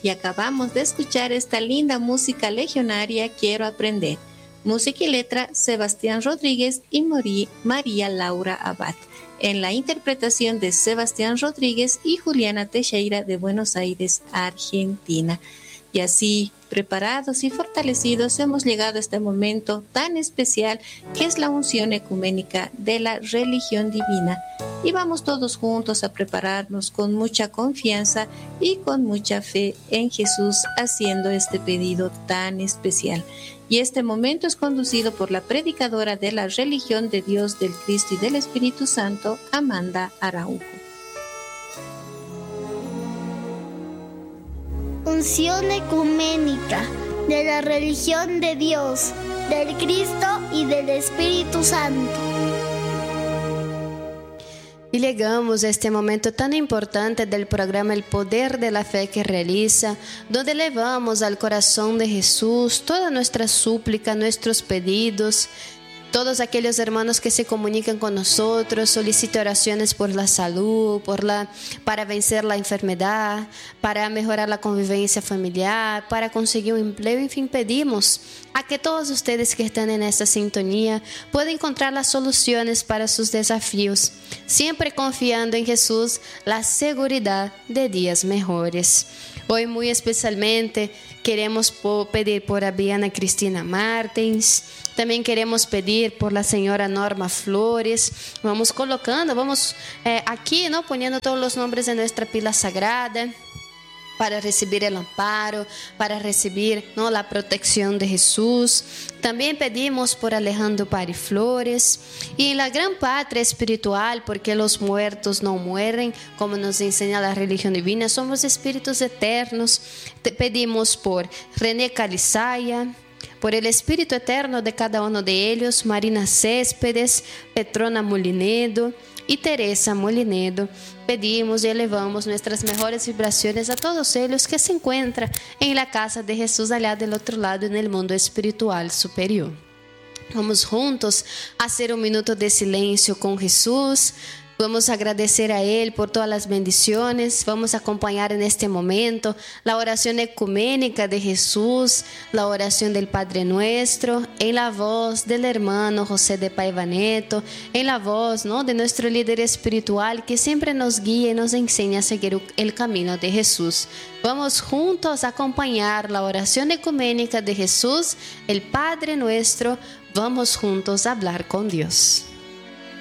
Y acabamos de escuchar esta linda música legionaria, Quiero Aprender. Música y letra, Sebastián Rodríguez y María Laura Abad. En la interpretación de Sebastián Rodríguez y Juliana Teixeira de Buenos Aires, Argentina. Y así, preparados y fortalecidos, hemos llegado a este momento tan especial que es la unción ecuménica de la religión divina. Y vamos todos juntos a prepararnos con mucha confianza y con mucha fe en Jesús, haciendo este pedido tan especial. Y este momento es conducido por la predicadora de la religión de Dios, del Cristo y del Espíritu Santo, Amanda Araujo. Unción ecuménica de la religión de Dios, del Cristo y del Espíritu Santo. Y llegamos a este momento tan importante del programa El Poder de la Fe que realiza, donde elevamos al corazón de Jesús toda nuestra súplica, nuestros pedidos. Todos aquellos hermanos que se comunican con nosotros, solicitan oraciones por la salud, para vencer la enfermedad, para mejorar la convivencia familiar, para conseguir un empleo. En fin, pedimos a que todos ustedes que están en esta sintonía puedan encontrar las soluciones para sus desafíos, siempre confiando en Jesús, la seguridad de días mejores. Hoy muy especialmente queremos pedir por Adriana Cristina Martins. También queremos pedir por la señora Norma Flores. Vamos colocando, aquí, ¿no? Poniendo todos los nombres de nuestra pila sagrada para recibir el amparo, para recibir, ¿no?, la protección de Jesús. También pedimos por Alejandro Pari Flores y en la gran patria espiritual, porque los muertos no mueren, como nos enseña la religión divina, somos espíritus eternos. Te pedimos por René Calizaya, por el espíritu eterno de cada uno de ellos, Marina Céspedes, Petrona Molinedo y Teresa Molinedo. Pedimos y elevamos nuestras mejores vibraciones a todos ellos que se encuentran en la casa de Jesús allá del otro lado, en el mundo espiritual superior. Vamos juntos a hacer un minuto de silencio con Jesús. Vamos a agradecer a Él por todas las bendiciones. Vamos a acompañar en este momento la oración ecuménica de Jesús, la oración del Padre Nuestro, en la voz del hermano José de Paiva Neto, en la voz, ¿no?, de nuestro líder espiritual que siempre nos guía y nos enseña a seguir el camino de Jesús. Vamos juntos a acompañar la oración ecuménica de Jesús, el Padre Nuestro. Vamos juntos a hablar con Dios.